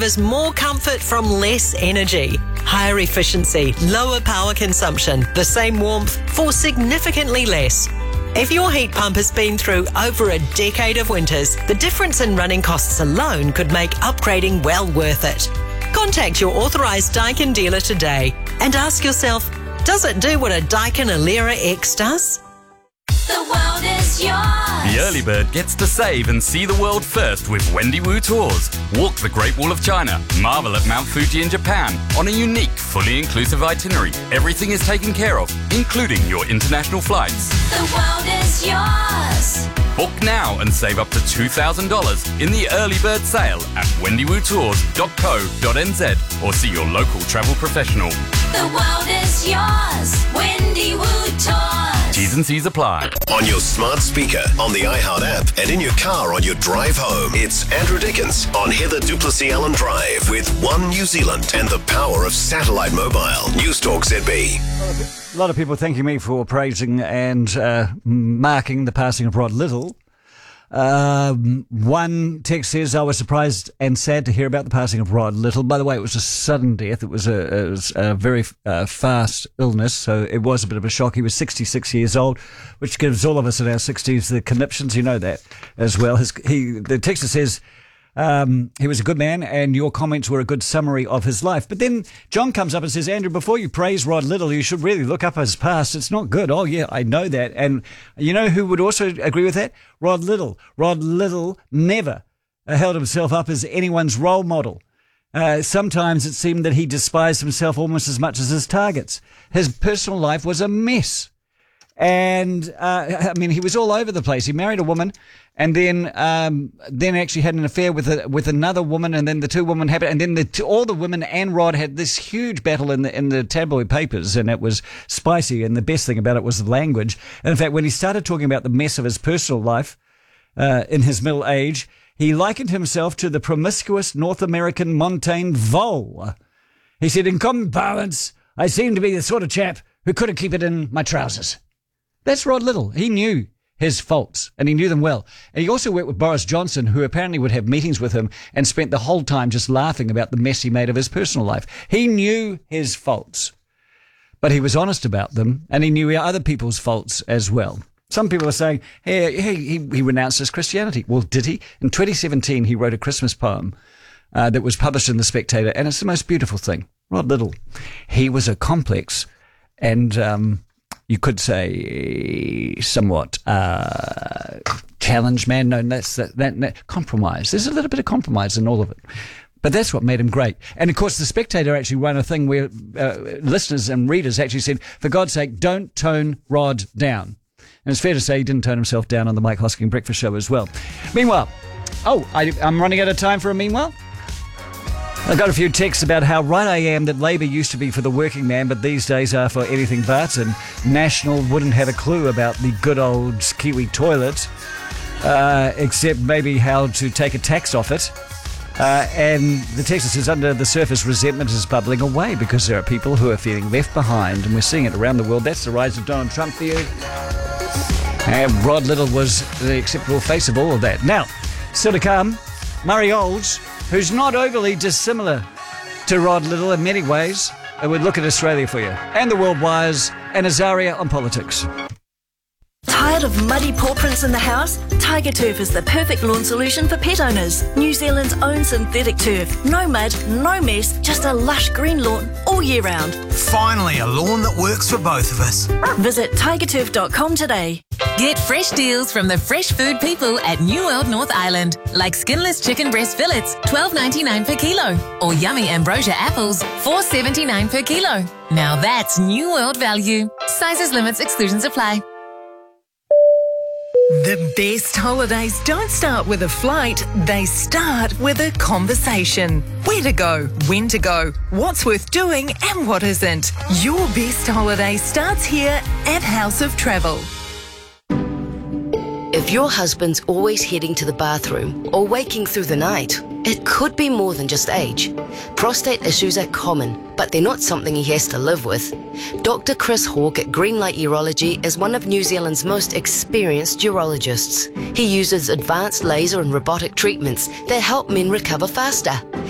There's more comfort from less energy, higher efficiency, lower power consumption, the same warmth for significantly less. If your heat pump has been through over a decade of winters, the difference in running costs alone could make upgrading well worth it. Contact your authorised Daikin dealer today and ask yourself, does it do what a Daikin Alera X does? The world is yours. The early bird gets to save and see the world first with Wendy Wu Tours. Walk the Great Wall of China, marvel at Mount Fuji in Japan on a unique, fully inclusive itinerary. Everything is taken care of, including your international flights. The world is yours. Book now and save up to $2,000 in the early bird sale at wendywotours.co.nz or see your local travel professional. The world is yours. Wendy Wu Tours. T's and C's apply. On your smart speaker, on the iHeart app, and in your car on your drive home, it's Andrew Dickens on Heather Duplessis Allen Drive with One New Zealand and the power of satellite mobile. News Talk ZB. A lot of people thanking me for praising and marking the passing of Rod Little. One text says, I was surprised and sad to hear about the passing of Rod Little. By the way, it was a sudden death. It was a very fast illness, so it was a bit of a shock. He was 66 years old, which gives all of us in our 60s the conniptions. You know that as well. The texter says, he was a good man and your comments were a good summary of his life. But then John comes up and says, Andrew, before you praise Rod Little, you should really look up his past. It's not good. Oh, yeah, I know that. And you know who would also agree with that? Rod Little. Rod Little never held himself up as anyone's role model. Sometimes it seemed that he despised himself almost as much as his targets. His personal life was a mess. And, I mean, he was all over the place. He married a woman and then actually had an affair with another woman, and then the two women happened, and then all the women and Rod had this huge battle in the tabloid papers, and it was spicy, and the best thing about it was the language. And in fact, when he started talking about the mess of his personal life, in his middle age, he likened himself to the promiscuous North American Montaigne vole. He said, in common parlance, I seem to be the sort of chap who couldn't keep it in my trousers. That's Rod Little. He knew his faults, and he knew them well. And he also worked with Boris Johnson, who apparently would have meetings with him and spent the whole time just laughing about the mess he made of his personal life. He knew his faults, but he was honest about them, and he knew other people's faults as well. Some people are saying, hey, he renounced his Christianity. Well, did he? In 2017, he wrote a Christmas poem that was published in The Spectator, and it's the most beautiful thing. Rod Little. He was a complex and you could say somewhat challenged man. No, that's that compromise. There's a little bit of compromise in all of it. But that's what made him great. And, of course, The Spectator actually ran a thing where listeners and readers actually said, for God's sake, don't tone Rod down. And it's fair to say he didn't tone himself down on the Mike Hosking Breakfast Show as well. Meanwhile, I'm running out of time for a meanwhile. I got a few texts about how right I am that Labour used to be for the working man, but these days are for anything but, and National wouldn't have a clue about the good old Kiwi toilet, except maybe how to take a tax off it. And the texter says, under the surface, resentment is bubbling away because there are people who are feeling left behind, and we're seeing it around the world. That's the rise of Donald Trump for you. And Rod Little was the acceptable face of all of that. Now, still to come, Murray Olds, who's not overly dissimilar to Rod Little in many ways, and would look at Australia for you. And the World Wires, and Azaria on politics. Tired of muddy paw prints in the house? Tiger Turf is the perfect lawn solution for pet owners. New Zealand's own synthetic turf. No mud, no mess, just a lush green lawn all year round. Finally, a lawn that works for both of us. Visit tigerturf.com today. Get fresh deals from the fresh food people at New World North Island, like skinless chicken breast fillets, $12.99 per kilo, or yummy ambrosia apples, $4.79 per kilo. Now that's New World value. Sizes, limits, exclusions apply. The best holidays don't start with a flight, they start with a conversation. Where to go, when to go, what's worth doing and what isn't. Your best holiday starts here at House of Travel. If your husband's always heading to the bathroom or waking through the night, it could be more than just age. Prostate issues are common, but they're not something he has to live with. Dr. Chris Hawke at Greenlight Urology is one of New Zealand's most experienced urologists. He uses advanced laser and robotic treatments that help men recover faster.